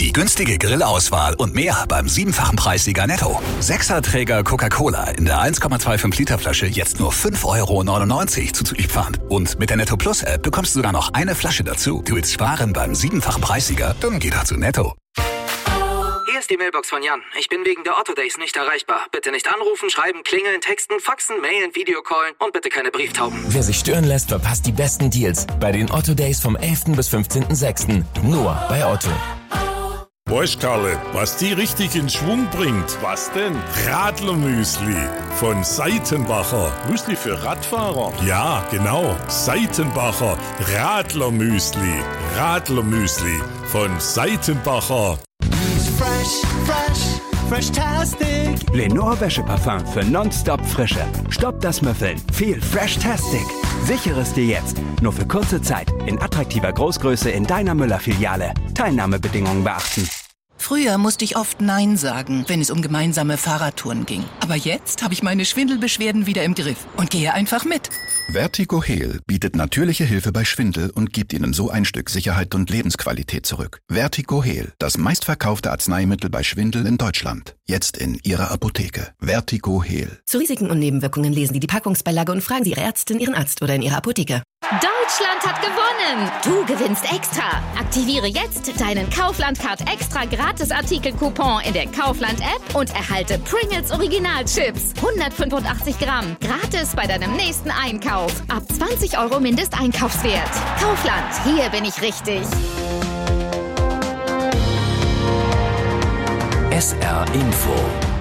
Die günstige Grillauswahl und mehr beim 7-fachen Preissieger Netto. 6er-Träger Coca-Cola in der 1,25 Liter Flasche jetzt nur 5,99 € zuzüglich Pfand. Und mit der Netto Plus App bekommst du sogar noch eine Flasche dazu. Du willst sparen beim 7-fachen Preissieger? Dann geh doch zu Netto. Hier ist die Mailbox von Jan. Ich bin wegen der Otto Days nicht erreichbar. Bitte nicht anrufen, schreiben, klingeln, texten, faxen, mailen, Videocallen und bitte keine Brieftauben. Wer sich stören lässt, verpasst die besten Deals bei den Otto Days vom 11. bis 15.06. Nur bei Otto. Weißt Karle, was die richtig in Schwung bringt? Was denn? Radlermüsli von Seitenbacher. Müsli für Radfahrer? Ja, genau. Seitenbacher Radlermüsli. Radlermüsli von Seitenbacher. Fresh-tastic. Lenore Wäscheparfum für nonstop Frische. Stopp das Müffeln. Viel Fresh-tastic. Sicheres dir jetzt. Nur für kurze Zeit. In attraktiver Großgröße in deiner Müller-Filiale. Teilnahmebedingungen beachten. Früher musste ich oft Nein sagen, wenn es um gemeinsame Fahrradtouren ging. Aber jetzt habe ich meine Schwindelbeschwerden wieder im Griff und gehe einfach mit. Vertigo Heal bietet natürliche Hilfe bei Schwindel und gibt Ihnen so ein Stück Sicherheit und Lebensqualität zurück. Vertigo Heal, das meistverkaufte Arzneimittel bei Schwindel in Deutschland. Jetzt in Ihrer Apotheke. Vertigo Heal. Zu Risiken und Nebenwirkungen lesen Sie die Packungsbeilage und fragen Sie Ihre Ärztin, Ihren Arzt oder in Ihrer Apotheke. Deutschland hat gewonnen! Du gewinnst extra! Aktiviere jetzt deinen Kaufland-Card extra Gratis-Artikel-Coupon in der Kaufland-App und erhalte Pringles Original-Chips. 185 Gramm. Gratis bei deinem nächsten Einkauf. Ab 20 € Mindesteinkaufswert. Kaufland, hier bin ich richtig. SR Info.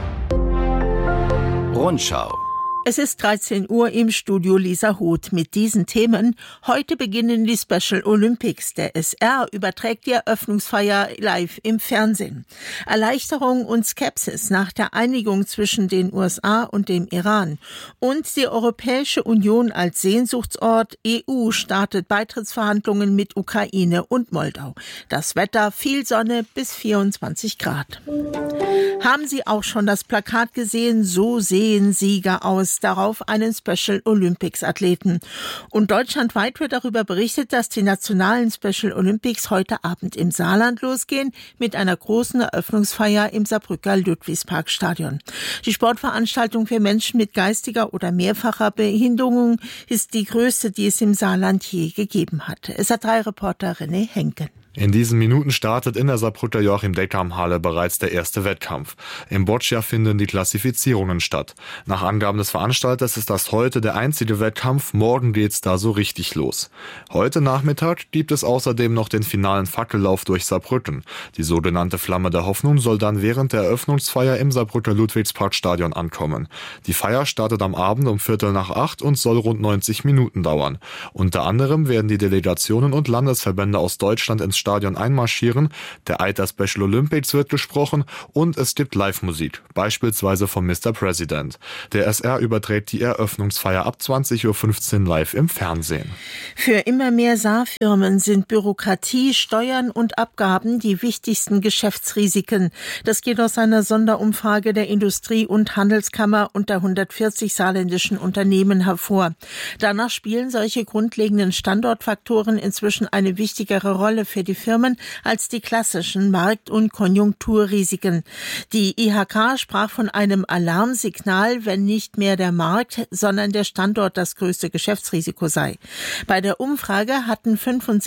Rundschau. Es ist 13 Uhr im Studio Lisa Huth mit diesen Themen. Heute beginnen die Special Olympics. Der SR überträgt die Eröffnungsfeier live im Fernsehen. Erleichterung und Skepsis nach der Einigung zwischen den USA und dem Iran. Und die Europäische Union als Sehnsuchtsort EU startet Beitrittsverhandlungen mit Ukraine und Moldau. Das Wetter, viel Sonne bis 24 Grad. Haben Sie auch schon das Plakat gesehen? So sehen Sieger aus. Darauf einen Special Olympics Athleten. Und deutschlandweit wird darüber berichtet, dass die nationalen Special Olympics heute Abend im Saarland losgehen mit einer großen Eröffnungsfeier im Saarbrücker Ludwigsparkstadion. Die Sportveranstaltung für Menschen mit geistiger oder mehrfacher Behinderung ist die größte, die es im Saarland je gegeben hat. SR3-Reporter René Henken. In diesen Minuten startet in der Saarbrücker Joachim-Deckam-Halle bereits der erste Wettkampf. Im Boccia finden die Klassifizierungen statt. Nach Angaben des Veranstalters ist das heute der einzige Wettkampf, morgen geht's da so richtig los. Heute Nachmittag gibt es außerdem noch den finalen Fackellauf durch Saarbrücken. Die sogenannte Flamme der Hoffnung soll dann während der Eröffnungsfeier im Saarbrücker Ludwigsparkstadion ankommen. Die Feier startet am Abend um 7:45 und soll rund 90 Minuten dauern. Unter anderem werden die Delegationen und Landesverbände aus Deutschland ins Stadion einmarschieren, der Eid der Special Olympics wird gesprochen und es gibt Live-Musik, beispielsweise von Mr. President. Der SR überträgt die Eröffnungsfeier ab 20:15 Uhr live im Fernsehen. Für immer mehr Saarfirmen sind Bürokratie, Steuern und Abgaben die wichtigsten Geschäftsrisiken. Das geht aus einer Sonderumfrage der Industrie- und Handelskammer unter 140 saarländischen Unternehmen hervor. Danach spielen solche grundlegenden Standortfaktoren inzwischen eine wichtigere Rolle für die Firmen als die klassischen Markt- und Konjunkturrisiken. Die IHK sprach von einem Alarmsignal, wenn nicht mehr der Markt, sondern der Standort das größte Geschäftsrisiko sei. Bei der Umfrage hatten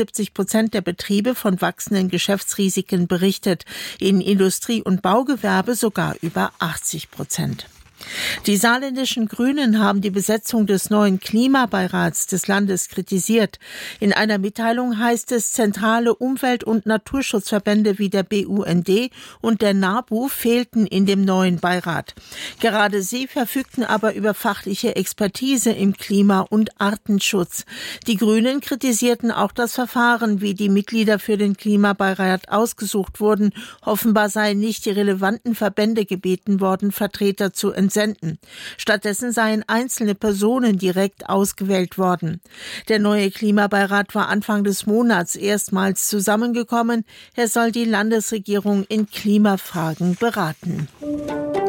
75% der Betriebe von wachsenden Geschäftsrisiken berichtet, in Industrie- und Baugewerbe sogar über 80%. Die saarländischen Grünen haben die Besetzung des neuen Klimabeirats des Landes kritisiert. In einer Mitteilung heißt es, zentrale Umwelt- und Naturschutzverbände wie der BUND und der NABU fehlten in dem neuen Beirat. Gerade sie verfügten aber über fachliche Expertise im Klima- und Artenschutz. Die Grünen kritisierten auch das Verfahren, wie die Mitglieder für den Klimabeirat ausgesucht wurden. Offenbar seien nicht die relevanten Verbände gebeten worden, Vertreter zu entsenden. Stattdessen seien einzelne Personen direkt ausgewählt worden. Der neue Klimabeirat war Anfang des Monats erstmals zusammengekommen. Er soll die Landesregierung in Klimafragen beraten.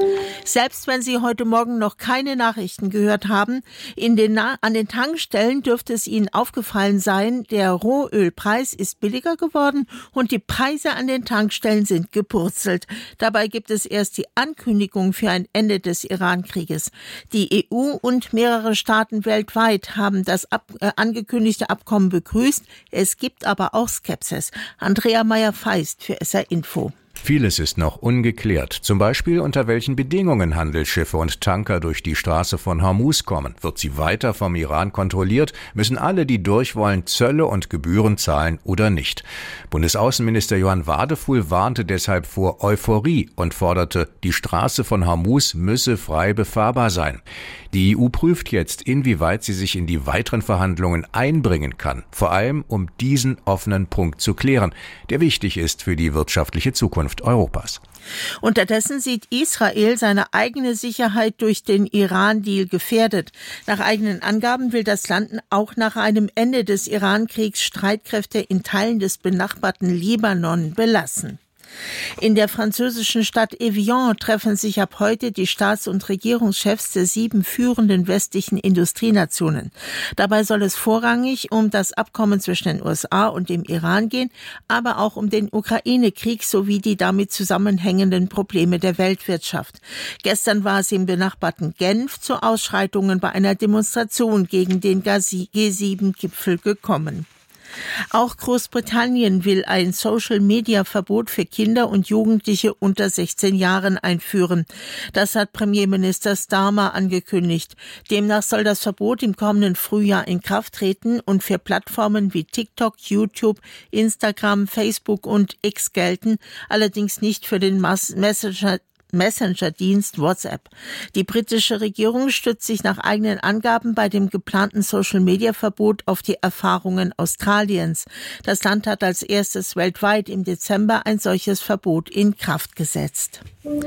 Selbst wenn Sie heute Morgen noch keine Nachrichten gehört haben, an den Tankstellen dürfte es Ihnen aufgefallen sein, der Rohölpreis ist billiger geworden und die Preise an den Tankstellen sind gepurzelt. Dabei gibt es erst die Ankündigung für ein Ende des Iran-Krieges. Die EU und mehrere Staaten weltweit haben das angekündigte Abkommen begrüßt. Es gibt aber auch Skepsis. Andrea Meyer-Feist für SR Info. Vieles ist noch ungeklärt. Zum Beispiel, unter welchen Bedingungen Handelsschiffe und Tanker durch die Straße von Hormuz kommen. Wird sie weiter vom Iran kontrolliert? Müssen alle, die durch wollen, Zölle und Gebühren zahlen oder nicht? Bundesaußenminister Johann Wadefuhl warnte deshalb vor Euphorie und forderte, die Straße von Hormuz müsse frei befahrbar sein. Die EU prüft jetzt, inwieweit sie sich in die weiteren Verhandlungen einbringen kann. Vor allem, um diesen offenen Punkt zu klären, der wichtig ist für die wirtschaftliche Zukunft Europas. Unterdessen sieht Israel seine eigene Sicherheit durch den Iran-Deal gefährdet. Nach eigenen Angaben will das Land auch nach einem Ende des Iran-Kriegs Streitkräfte in Teilen des benachbarten Libanon belassen. In der französischen Stadt Evian treffen sich ab heute die Staats- und Regierungschefs der 7 führenden westlichen Industrienationen. Dabei soll es vorrangig um das Abkommen zwischen den USA und dem Iran gehen, aber auch um den Ukraine-Krieg sowie die damit zusammenhängenden Probleme der Weltwirtschaft. Gestern war es im benachbarten Genf zu Ausschreitungen bei einer Demonstration gegen den G7-Gipfel gekommen. Auch Großbritannien will ein Social-Media-Verbot für Kinder und Jugendliche unter 16 Jahren einführen. Das hat Premierminister Starmer angekündigt. Demnach soll das Verbot im kommenden Frühjahr in Kraft treten und für Plattformen wie TikTok, YouTube, Instagram, Facebook und X gelten, allerdings nicht für den Messenger-Dienst WhatsApp. Die britische Regierung stützt sich nach eigenen Angaben bei dem geplanten Social-Media-Verbot auf die Erfahrungen Australiens. Das Land hat als erstes weltweit im Dezember ein solches Verbot in Kraft gesetzt.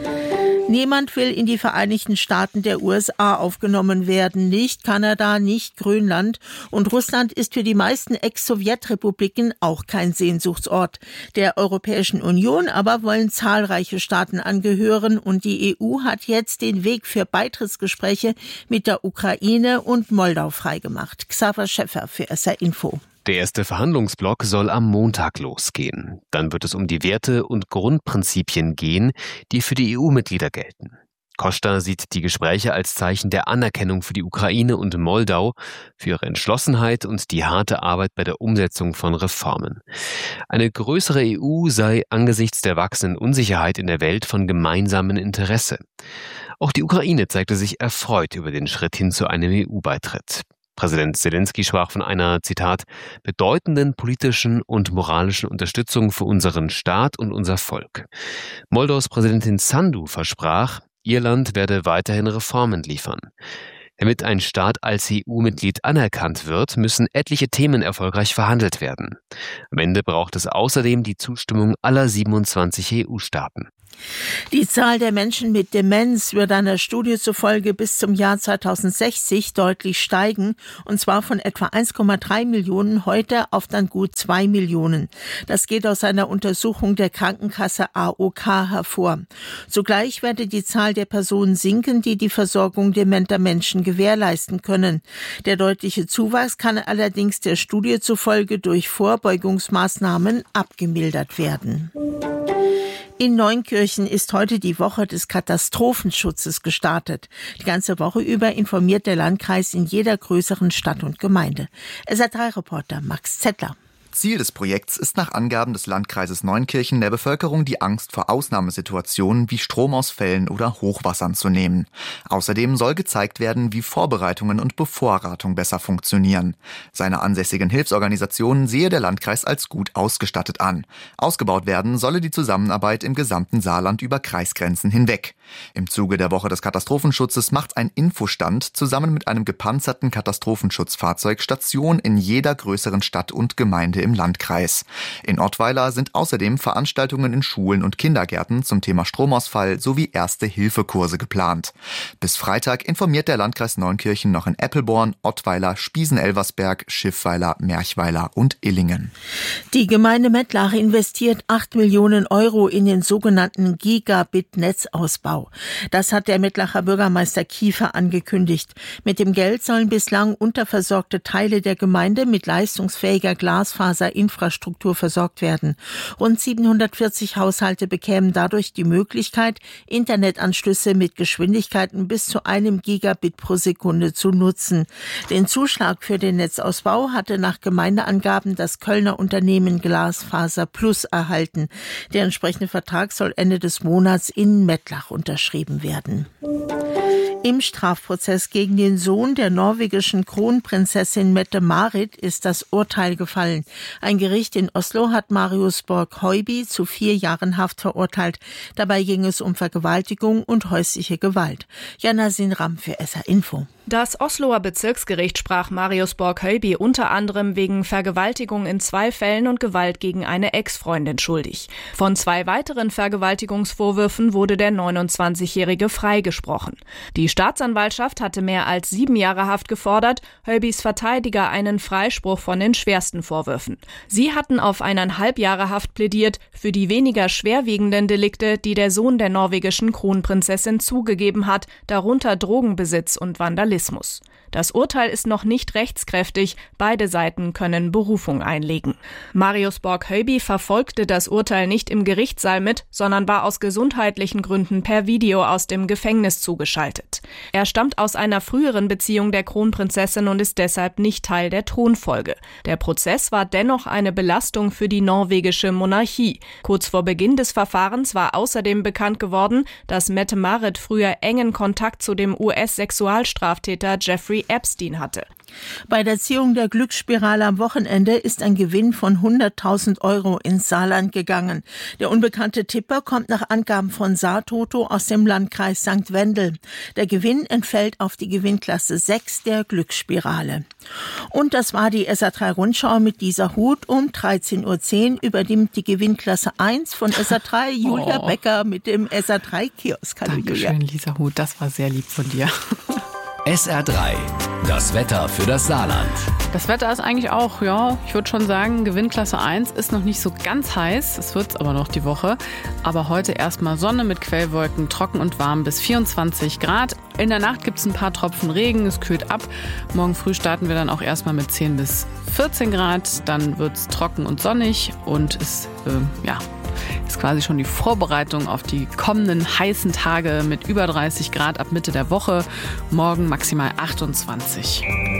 Niemand will in die Vereinigten Staaten der USA aufgenommen werden. Nicht Kanada, nicht Grönland. Und Russland ist für die meisten Ex-Sowjetrepubliken auch kein Sehnsuchtsort. Der Europäischen Union aber wollen zahlreiche Staaten angehören und die EU hat jetzt den Weg für Beitrittsgespräche mit der Ukraine und Moldau freigemacht. Xaver Schäffer für SR Info. Der erste Verhandlungsblock soll am Montag losgehen. Dann wird es um die Werte und Grundprinzipien gehen, die für die EU-Mitglieder gelten. Costa sieht die Gespräche als Zeichen der Anerkennung für die Ukraine und Moldau, für ihre Entschlossenheit und die harte Arbeit bei der Umsetzung von Reformen. Eine größere EU sei angesichts der wachsenden Unsicherheit in der Welt von gemeinsamem Interesse. Auch die Ukraine zeigte sich erfreut über den Schritt hin zu einem EU-Beitritt. Präsident Zelensky sprach von einer, Zitat, bedeutenden politischen und moralischen Unterstützung für unseren Staat und unser Volk. Moldaus Präsidentin Sandu versprach, ihr Land werde weiterhin Reformen liefern. Damit ein Staat als EU-Mitglied anerkannt wird, müssen etliche Themen erfolgreich verhandelt werden. Am Ende braucht es außerdem die Zustimmung aller 27 EU-Staaten. Die Zahl der Menschen mit Demenz wird einer Studie zufolge bis zum Jahr 2060 deutlich steigen, und zwar von etwa 1,3 Millionen heute auf dann gut 2 Millionen. Das geht aus einer Untersuchung der Krankenkasse AOK hervor. Zugleich werde die Zahl der Personen sinken, die die Versorgung dementer Menschen gewährleisten können. Der deutliche Zuwachs kann allerdings der Studie zufolge durch Vorbeugungsmaßnahmen abgemildert werden. In Neunkirchen ist heute die Woche des Katastrophenschutzes gestartet. Die ganze Woche über informiert der Landkreis in jeder größeren Stadt und Gemeinde. SR3-Reporter Max Zettler. Ziel des Projekts ist nach Angaben des Landkreises Neunkirchen der Bevölkerung die Angst vor Ausnahmesituationen wie Stromausfällen oder Hochwassern zu nehmen. Außerdem soll gezeigt werden, wie Vorbereitungen und Bevorratung besser funktionieren. Seine ansässigen Hilfsorganisationen sehe der Landkreis als gut ausgestattet an. Ausgebaut werden solle die Zusammenarbeit im gesamten Saarland über Kreisgrenzen hinweg. Im Zuge der Woche des Katastrophenschutzes macht ein Infostand zusammen mit einem gepanzerten Katastrophenschutzfahrzeug Station in jeder größeren Stadt und Gemeinde im Landkreis. In Ottweiler sind außerdem Veranstaltungen in Schulen und Kindergärten zum Thema Stromausfall sowie Erste-Hilfe-Kurse geplant. Bis Freitag informiert der Landkreis Neunkirchen noch in Eppelborn, Ottweiler, Spiesen-Elversberg, Schiffweiler, Merchweiler und Illingen. Die Gemeinde Mettlach investiert 8 Millionen Euro in den sogenannten Gigabit-Netzausbau. Das hat der Mettlacher Bürgermeister Kiefer angekündigt. Mit dem Geld sollen bislang unterversorgte Teile der Gemeinde mit leistungsfähiger Glasfaserinfrastruktur versorgt werden. Rund 740 Haushalte bekämen dadurch die Möglichkeit, Internetanschlüsse mit Geschwindigkeiten bis zu 1 Gigabit pro Sekunde zu nutzen. Den Zuschlag für den Netzausbau hatte nach Gemeindeangaben das Kölner Unternehmen Glasfaser Plus erhalten. Der entsprechende Vertrag soll Ende des Monats in Mettlach unterschrieben werden. Im Strafprozess gegen den Sohn der norwegischen Kronprinzessin Mette-Marit ist das Urteil gefallen. Ein Gericht in Oslo hat Marius Borg-Høiby zu 4 Jahren Haft verurteilt. Dabei ging es um Vergewaltigung und häusliche Gewalt. Jana Sinram für SR Info. Das Osloer Bezirksgericht sprach Marius Borg-Høiby unter anderem wegen Vergewaltigung in 2 Fällen und Gewalt gegen eine Ex-Freundin schuldig. Von 2 weiteren Vergewaltigungsvorwürfen wurde der 29-Jährige freigesprochen. Die Staatsanwaltschaft hatte mehr als 7 Jahre Haft gefordert, Høibys Verteidiger einen Freispruch von den schwersten Vorwürfen. Sie hatten auf 1,5 Jahre Haft plädiert für die weniger schwerwiegenden Delikte, die der Sohn der norwegischen Kronprinzessin zugegeben hat, darunter Drogenbesitz und Vandalismus. Das Urteil ist noch nicht rechtskräftig, beide Seiten können Berufung einlegen. Marius Borg-Høiby verfolgte das Urteil nicht im Gerichtssaal mit, sondern war aus gesundheitlichen Gründen per Video aus dem Gefängnis zugeschaltet. Er stammt aus einer früheren Beziehung der Kronprinzessin und ist deshalb nicht Teil der Thronfolge. Der Prozess war dennoch eine Belastung für die norwegische Monarchie. Kurz vor Beginn des Verfahrens war außerdem bekannt geworden, dass Mette-Marit früher engen Kontakt zu dem US-Sexualstraftäter Jeffrey Epstein hatte. Bei der Ziehung der Glücksspirale am Wochenende ist ein Gewinn von 100.000 Euro ins Saarland gegangen. Der unbekannte Tipper kommt nach Angaben von Saartoto aus dem Landkreis St. Wendel. Der Gewinn entfällt auf die Gewinnklasse 6 der Glücksspirale. Und das war die SR3 Rundschau mit Lisa Huth. Um 13.10 Uhr übernimmt die Gewinnklasse 1 von SR3 Julia Becker mit dem SR3 Kiosk. Hallo Julia. Dankeschön, Lisa Huth. Das war sehr lieb von dir. SR3, das Wetter für das Saarland. Das Wetter ist eigentlich auch, ich würde schon sagen, Gewinnklasse 1 ist noch nicht so ganz heiß. Es wird es aber noch die Woche. Aber heute erstmal Sonne mit Quellwolken, trocken und warm bis 24 Grad. In der Nacht gibt es ein paar Tropfen Regen, es kühlt ab. Morgen früh starten wir dann auch erstmal mit 10 bis 14 Grad. Dann wird es trocken und sonnig und es, ist quasi schon die Vorbereitung auf die kommenden heißen Tage mit über 30 Grad ab Mitte der Woche. Morgen maximal 28.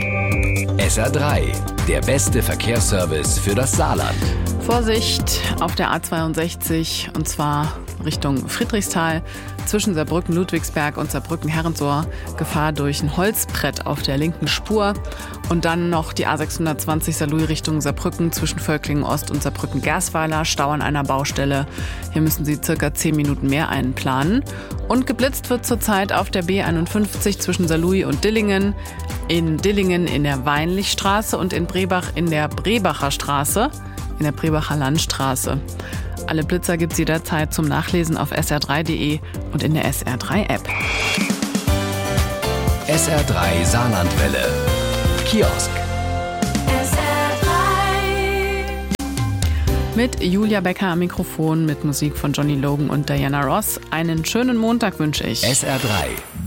SR3, der beste Verkehrsservice für das Saarland. Vorsicht auf der A62 und zwar Richtung Friedrichsthal. Zwischen Saarbrücken-Ludwigsberg und Saarbrücken-Herrensohr Gefahr durch ein Holzbrett auf der linken Spur. Und dann noch die A620 Saarlouis Richtung Saarbrücken zwischen Völklingen-Ost und Saarbrücken-Gersweiler. Stau an einer Baustelle. Hier müssen Sie circa 10 Minuten mehr einplanen. Und geblitzt wird zurzeit auf der B51 zwischen Saarlouis und Dillingen. In Dillingen in der Weinlichstraße und in Brebach in der Brebacher Straße, in der Brebacher Landstraße. Alle Blitzer gibt's jederzeit zum Nachlesen auf sr3.de und in der SR3-App. SR3 Saarlandwelle. Kiosk. Mit Julia Becker am Mikrofon, mit Musik von Johnny Logan und Diana Ross. Einen schönen Montag wünsche ich. SR3,